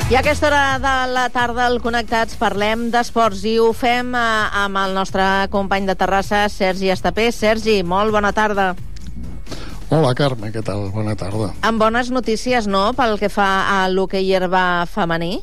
I a aquesta hora de la tarda al Connectats parlem d'esports i ho fem amb el nostre company de Terrassa, Sergi Estapé. Sergi, molt bona tarda. Hola, Carme, què tal? Bona tarda. Amb bones notícies, no?, pel que fa a l'hoquei herba femení?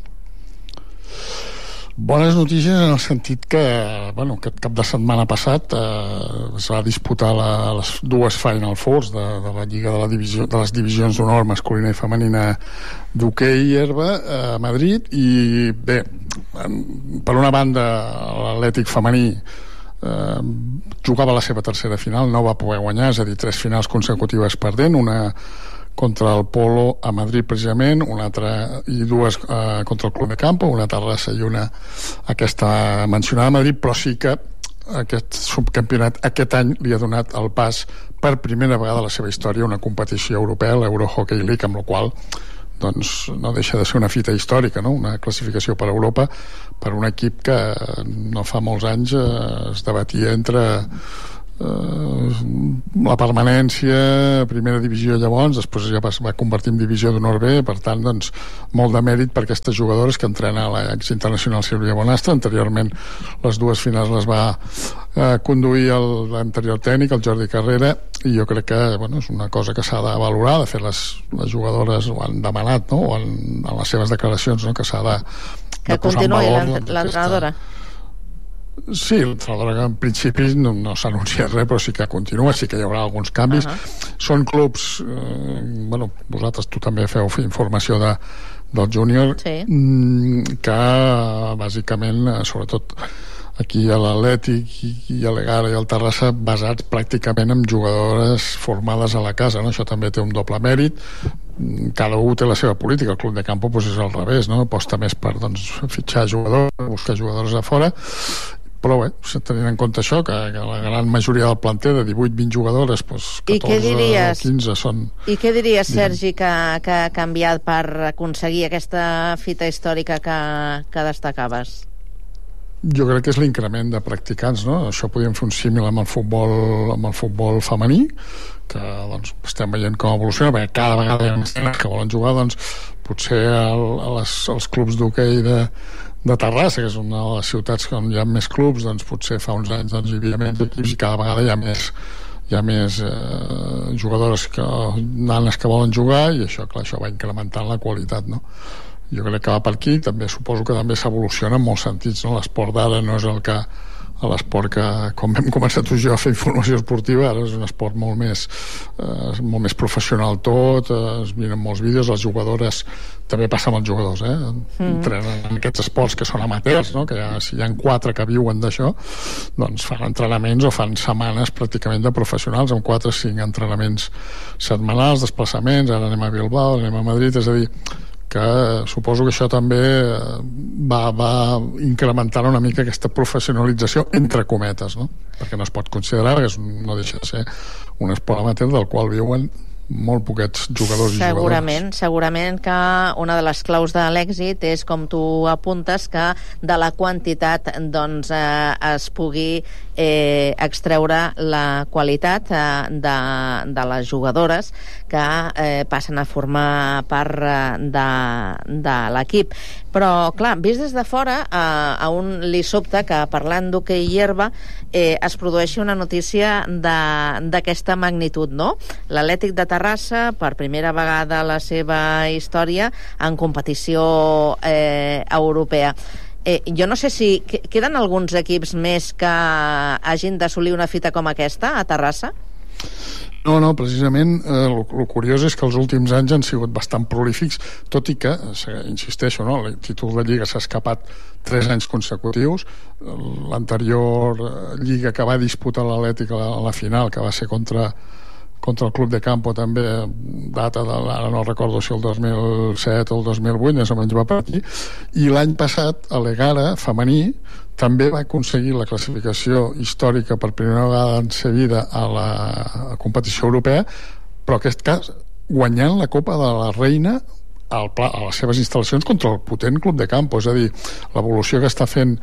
Bones notícies en el sentit que, aquest cap de setmana passat es va disputar les dues Final Fours de la Lliga de les divisions d'honor masculina i femenina d'hoquei herba a Madrid, i bé, per una banda l'Atlètic femení jugava la seva tercera final, no va poder guanyar, és a dir, 3 finals consecutives perdent, una contra el Polo a Madrid precisament, una altra i dues contra el Club de Campo, una a Terrassa i una aquesta mencionada a Madrid, però sí que aquest subcampionat aquest any li ha donat el pas per primera vegada a la seva història a una competició europea, l'Euro Hockey League, amb la qual doncs no deixa de ser una fita històrica, no? Una classificació per Europa per un equip que no fa molts anys es debatia entre la permanència, primera divisió llavors, després ja va convertir en divisió d'honor B, per tant, doncs, molt de mèrit per aquestes jugadores que entrena a l'ex internacional Sílvia Bonastre. Anteriorment les dues finals les va conduir l'anterior tècnic, el Jordi Carrera, i jo crec que és una cosa que s'ha de valorar. De fet, les jugadores ho han demanat, no? O en les seves declaracions, no? Que s'ha de posar en valor l'entrenadora. Sí, l'entrenadora que en principi no s'ha anunciat res, però sí que continua, sí que hi haurà alguns canvis. Són clubs, vosaltres, tu també feu informació del júnior, sí, que bàsicament, sobretot aquí a l'Atlètic i a l'Egara i al Terrassa, basats pràcticament en jugadores formades a la casa, no? Això també té un doble mèrit. Cada un té la seva política. El Club de Campo és al revés, no? Aposta més per fitxar jugadors, buscar jugadors a fora, però bé, tenint en compte això, que la gran majoria del planter de 18-20 jugadores, 14 o 15 són... I què diries, Sergi, que ha canviat per aconseguir aquesta fita històrica que destacaves? Jo crec que és l'increment de practicants, no? Això podríem fer un símil amb el futbol femení, que estem veient com evoluciona, perquè cada vegada hi ha més nenes que volen jugar, potser als clubs d'hoquei de Terrassa, que és una de les ciutats on hi ha més clubs, potser fa uns anys hi havia més equips i cada vegada hi ha més jugadores, nanes que volen jugar, i això va incrementant la qualitat, no? Jo crec que va per aquí. També suposo que també s'evoluciona en molts sentits, no? L'esport d'ara no és l'esport que, com vam començar tu i jo a fer informació esportiva, ara és un esport molt més professional tot, es miren molts vídeos, les jugadores, també passa amb els jugadors, entrenen en aquests esports que són amateurs, no? Que si hi ha 4 que viuen d'això, doncs fan entrenaments o fan setmanes pràcticament de professionals, amb 4 o 5 entrenaments setmanals, desplaçaments, ara anem a Bilbao, anem a Madrid, és a dir, que suposo que això també va incrementant una mica aquesta professionalització entre cometes, no? Perquè no es pot considerar que no deixa de ser un esport amateur del qual viuen molt poquets jugadors i jugadores. Segurament que una de les claus de l'èxit és, com tu apuntes, que de la quantitat es pugui extreure la qualitat de les jugadores que passen a formar part de l'equip. Però, clar, vist des de fora, a un li sobta que, parlant d'hoquei i herba, es produeixi una notícia d'aquesta magnitud, no? L'Atlètic de Terrassa, per primera vegada a la seva història, en competició europea. Jo no sé si queden alguns equips més que hagin d'assolir una fita com aquesta a Terrassa? No, precisament el curiós és que els últims anys han sigut bastant prolífics, tot i que, insisteixo, no, el títol de Lliga s'ha escapat 3 anys consecutius. L'anterior Lliga que va disputar l'Atlètic a la final, que va ser contra el Club de Campo, també data ara no recordo si el 2007 o el 2008, més o menys va per aquí, i l'any passat a l'Egara femení també va aconseguir la classificació històrica per primera vegada en sa vida a la competició europea, però en aquest cas guanyant la Copa de la Reina a les seves instal·lacions contra el potent Club de Campo. És a dir, l'evolució que està fent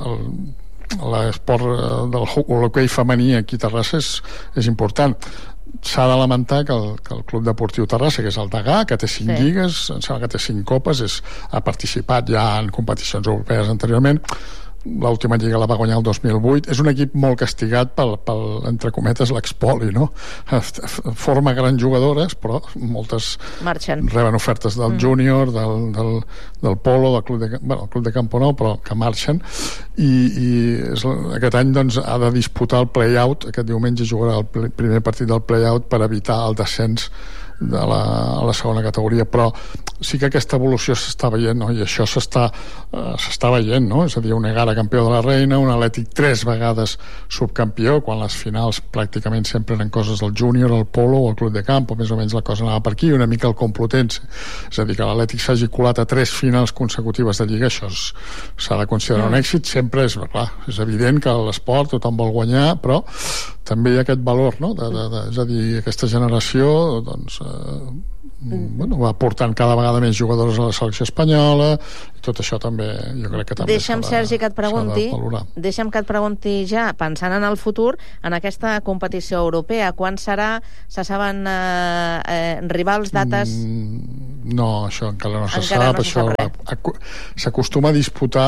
l'esport del hoquei femení aquí a Terrassa és important. s'ha de lamentar que el Club Deportiu Terrassa, que és el Degà, que té 5 lligues, em sembla que té 5 copes, ha participat ja en competicions europees anteriorment. L'última lliga la va guanyar el 2008. És un equip molt castigat pel entre cometes, l'expoli, no? Forma grans jugadores, però moltes marxen. Reben ofertes del júnior, del polo, del club de campo no, però que marxen, i aquest any doncs, ha de disputar el play-out. Aquest diumenge jugarà el primer partit del play-out per evitar el descens a la segona categoria, però sí que aquesta evolució s'està veient, no? I això s'està veient, no? És a dir, un Egara campió de la Reina, un Atlètic 3 vegades subcampió, quan les finals pràcticament sempre eren coses del júnior, el polo o el club de camp, més o menys la cosa anava per aquí, una mica el Complutense. És a dir, que l'Atlètic s'hagi colat a 3 finals consecutives de Lliga, això s'ha de considerar un èxit. Sempre és evident que l'esport tothom vol guanyar, però també hi ha aquest valor, no? És a dir, aquesta generació doncs, va portant cada vegada més jugadors a la selecció espanyola, i tot això també jo crec que també Sergi, que et pregunti, deixa'm que et pregunti ja, pensant en el futur, en aquesta competició europea, quan serà? Se saben rivals, dates? No, això encara no se sap. Això s'acostuma a disputar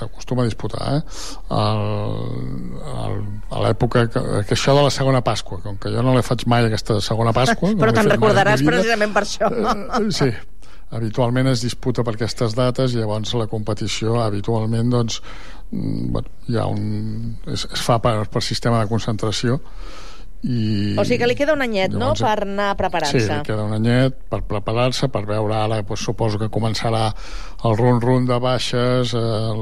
a l'època que això de la segona Pasqua, com que jo no la faig mai aquesta segona Pasqua però te'n recordaràs precisament per això. Sí, habitualment es disputa per aquestes dates, i llavors la competició habitualment doncs, es fa per sistema de concentració. O sigui que li queda un anyet, llavors, no?, per anar preparant-se. Sí, li queda un anyet per preparar-se, per veure ara, suposo que començarà el run de baixes,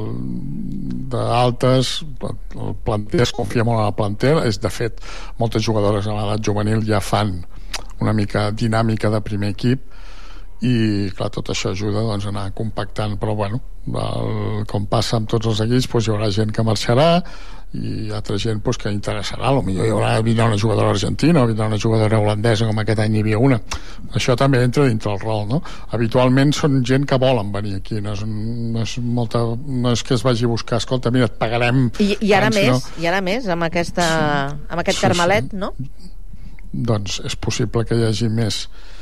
d'altes, el planter, es confia molt en el planter, de fet moltes jugadores a l'edat juvenil ja fan una mica dinàmica de primer equip, i clar, tot això ajuda doncs, a anar compactant, però bueno, com passa amb tots els equips, doncs, hi haurà gent que marxarà i altra gent doncs, que interessarà. Potser vindrà una jugadora argentina o vindrà una jugadora holandesa, com aquest any hi havia una. Això també entra dintre el rol, no? Habitualment són gent que volen venir aquí, no és que es vagi a buscar, escolta, mira, et pagarem i ara més amb aquest Carmelet, no? Doncs és possible que hi hagi més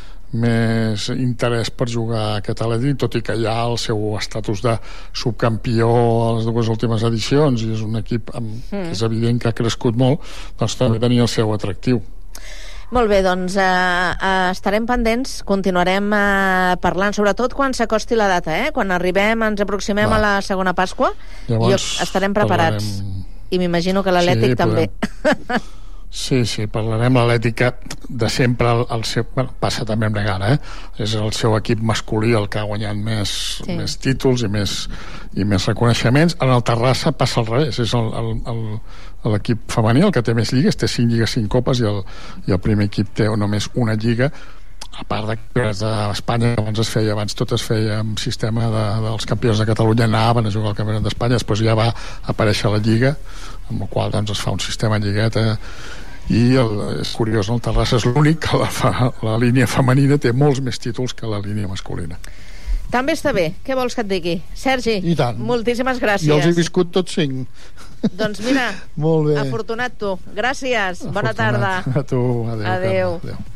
interès per jugar a aquest Atlètic, tot i que hi ha el seu estatus de subcampió a les 2 últimes edicions, i és un equip que és evident que ha crescut molt, doncs també tenia el seu atractiu. Molt bé, doncs estarem pendents, continuarem parlant, sobretot quan s'acosti la data, quan ens aproximem a la segona Pasqua. Llavors estarem preparats, i m'imagino que l'Atlètic també. Sí, parlarem. L'Atlètic de sempre passa també amb Egara, és el seu equip masculí el que ha guanyat més títols i més reconeixements. En el Terrassa passa al revés, és l'equip femení el que té més lligues, té 5 lligues, 5 copes, i el primer equip té només una lliga, a part de d'Espanya, abans tot es feia amb sistema dels campions de Catalunya, anaven a jugar al Campionat d'Espanya, després ja va aparèixer la Lliga, amb la qual doncs, es fa un sistema lligueta, i és curiós, el Terrassa és l'únic que la línia femenina té molts més títols que la línia masculina. També està bé, què vols que et digui? Sergi, moltíssimes gràcies. Jo els he viscut tots 5. Doncs mira, molt bé. Afortunat tu. Gràcies, bona tarda. A tu, adéu. Adéu.